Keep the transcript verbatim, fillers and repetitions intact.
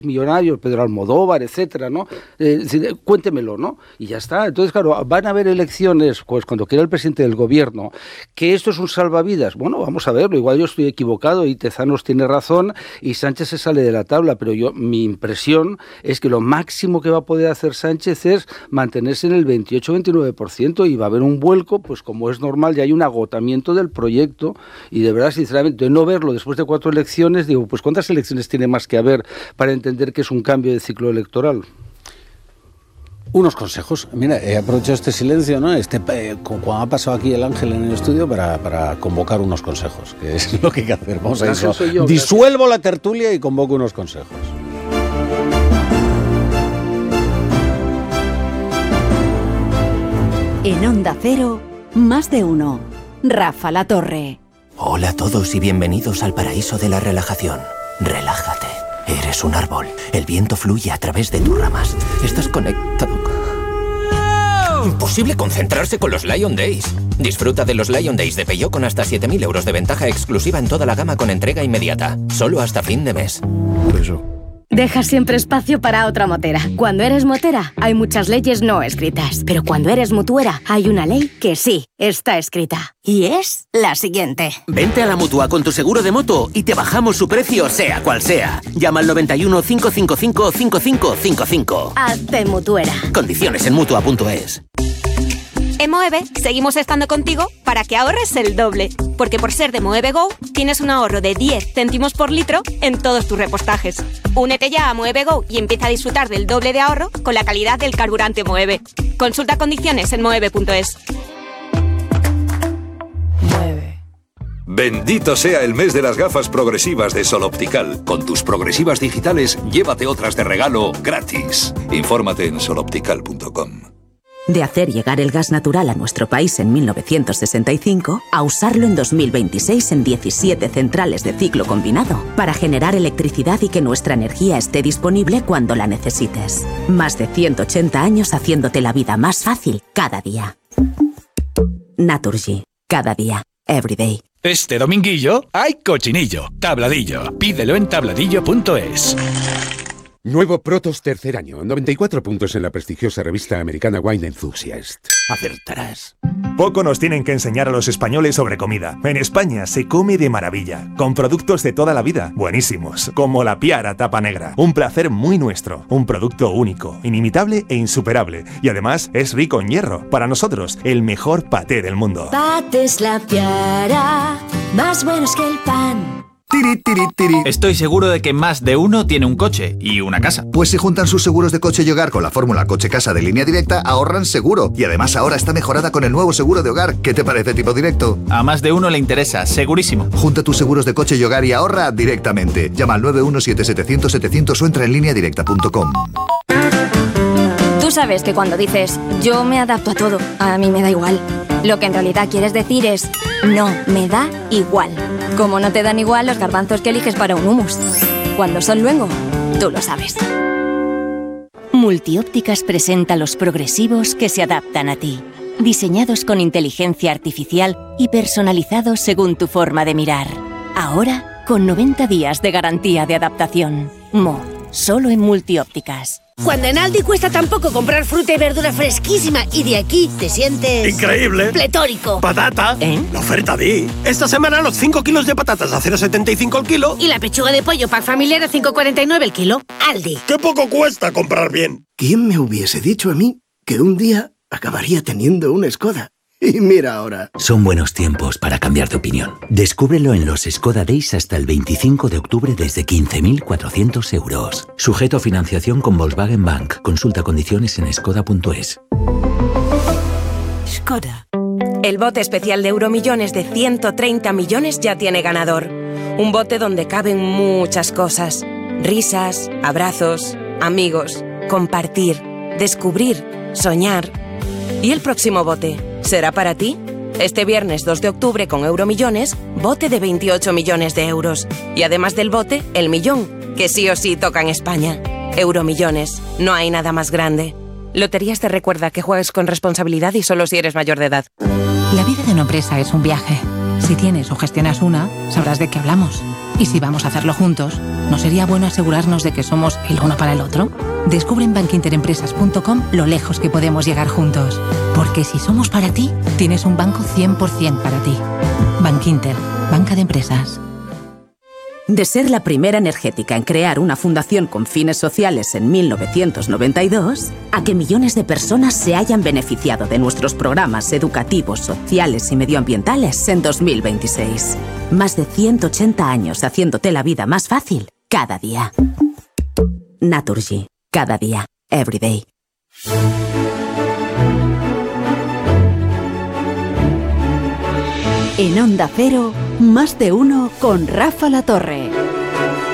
millonarios, Pedro Almodóvar, etcétera, ¿no? Eh, cuéntemelo, ¿no? Y ya está. Entonces, claro, van a haber elecciones, pues cuando quiera el presidente del gobierno, que esto es un salvavidas. Bueno, vamos a verlo. Igual yo estoy equivocado y Tezanos tiene razón y Sánchez se sale de la tabla, pero yo, mi impresión es que lo máximo que va a poder hacer Sánchez es mantenerse en el veintiocho a veintinueve por ciento y va a haber un vuelco, pues como es normal, ya hay un agotamiento del proyecto y de verdad, sinceramente, de no verlo después de cuatro elecciones, digo, pues ¿cuántas elecciones tiene más que haber para entender entender que es un cambio de ciclo electoral? Unos consejos. Mira, he aprovechado este silencio, ¿no? Este, eh, cuando ha pasado aquí el Ángel en el estudio para, para convocar unos consejos, que es lo que hay que hacer. Vamos a eso. Yo, Disuelvo gracias. La tertulia y convoco unos consejos. En Onda Cero, más de uno. Rafa La Torre. Hola a todos y bienvenidos al paraíso de la relajación. Relájate. Eres un árbol. El viento fluye a través de tus ramas. Estás conectado. Imposible concentrarse con los Lion Days. Disfruta de los Lion Days de Peugeot con hasta siete mil euros de ventaja exclusiva en toda la gama con entrega inmediata. Solo hasta fin de mes. Eso. Deja siempre espacio para otra motera. Cuando eres motera, hay muchas leyes no escritas. Pero cuando eres mutuera, hay una ley que sí está escrita. Y es la siguiente. Vente a la Mutua con tu seguro de moto y te bajamos su precio, sea cual sea. Llama al noventa y uno, cinco cinco cinco, cinco cinco cinco cinco. Hazte mutuera. Condiciones en Mutua punto es. En Moeve seguimos estando contigo para que ahorres el doble. Porque por ser de Moeve Go, tienes un ahorro de diez céntimos por litro en todos tus repostajes. Únete ya a Moeve Go y empieza a disfrutar del doble de ahorro con la calidad del carburante Moeve. Consulta condiciones en moeve punto es. Bendito sea el mes de las gafas progresivas de Sol Optical. Con tus progresivas digitales, llévate otras de regalo gratis. Infórmate en sol optical punto com. De hacer llegar el gas natural a nuestro país en mil novecientos sesenta y cinco a usarlo en dos mil veintiséis en diecisiete centrales de ciclo combinado para generar electricidad y que nuestra energía esté disponible cuando la necesites. Más de ciento ochenta años haciéndote la vida más fácil cada día. Naturgy. Cada día. Every day. Este dominguillo hay cochinillo, tabladillo. Pídelo en tabladillo punto es. Nuevo Protos tercer año, noventa y cuatro puntos en la prestigiosa revista americana Wine Enthusiast. Acertarás. Poco nos tienen que enseñar a los españoles sobre comida. En España se come de maravilla, con productos de toda la vida, buenísimos, como la Piara tapa negra. Un placer muy nuestro, un producto único, inimitable e insuperable. Y además es rico en hierro. Para nosotros, el mejor paté del mundo. Patés La Piara, más buenos que el pan. Tiri, tiri, tiri. Estoy seguro de que más de uno tiene un coche y una casa. Pues si juntan sus seguros de coche y hogar con la fórmula coche-casa de Línea Directa, ahorran seguro. Y además ahora está mejorada con el nuevo seguro de hogar. ¿Qué te parece, Tipo Directo? A más de uno le interesa, segurísimo. Junta tus seguros de coche y hogar y ahorra directamente. Llama al nueve uno siete siete cero cero setecientos o entra en línea directa punto com. Tú sabes que cuando dices yo me adapto a todo, a mí me da igual, lo que en realidad quieres decir es no, me da igual. Como no te dan igual los garbanzos que eliges para un hummus. Cuando son luengo, tú lo sabes. Multiópticas presenta los progresivos que se adaptan a ti. Diseñados con inteligencia artificial y personalizados según tu forma de mirar. Ahora, con noventa días de garantía de adaptación. Mo, solo en Multiópticas. Cuando en Aldi cuesta tan poco comprar fruta y verdura fresquísima y de aquí te sientes... ¡increíble! ¡Pletórico! ¡Patata! ¿Eh? La oferta di. Esta semana los cinco kilos de patatas a cero coma setenta y cinco el kilo. Y la pechuga de pollo pack familiar a cinco coma cuarenta y nueve el kilo. Aldi. ¡Qué poco cuesta comprar bien! ¿Quién me hubiese dicho a mí que un día acabaría teniendo una Skoda? Y mira ahora. Son buenos tiempos para cambiar de opinión. Descúbrelo en los Skoda Days hasta el veinticinco de octubre desde quince mil cuatrocientos euros. Sujeto a financiación con Volkswagen Bank. Consulta condiciones en skoda punto es. Skoda. El bote especial de Euromillones de ciento treinta millones ya tiene ganador. Un bote donde caben muchas cosas. Risas, abrazos, amigos, compartir, descubrir, soñar. ¿Y el próximo bote? ¿Será para ti? Este viernes dos de octubre con Euromillones, bote de veintiocho millones de euros. Y además del bote, el millón, que sí o sí toca en España. Euromillones, no hay nada más grande. Loterías te recuerda que juegues con responsabilidad y solo si eres mayor de edad. La vida de una empresa es un viaje. Si tienes o gestionas una, sabrás de qué hablamos. Y si vamos a hacerlo juntos, ¿no sería bueno asegurarnos de que somos el uno para el otro? Descubre en bankinterempresas punto com lo lejos que podemos llegar juntos. Porque si somos para ti, tienes un banco cien por ciento para ti. Bankinter, banca de empresas. De ser la primera energética en crear una fundación con fines sociales en mil novecientos noventa y dos, a que millones de personas se hayan beneficiado de nuestros programas educativos, sociales y medioambientales en dos mil veintiséis. Más de ciento ochenta años haciéndote la vida más fácil cada día. Naturgy. Cada día. Every day. En Onda Cero, más de uno con Rafa La Torre.